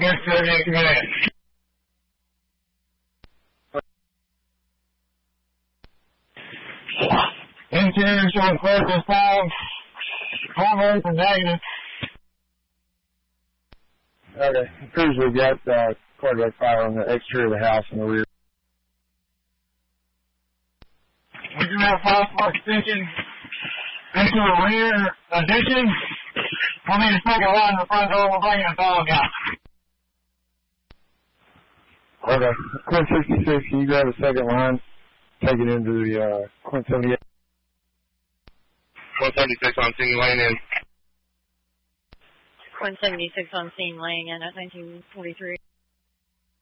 against 38 minutes. Interior showing clear this time. Primary for negative. Okay, crews, we've got cardiac fire on the exterior of the house in the rear. We do have possible extension into a rear addition. We'll need a second line in the front door. We'll bring in a dog out. Okay, Quint 66, can you grab a second line? Take it into the Quint 78. 176 on scene, laying in. Quint 76 on scene, laying in at 1943.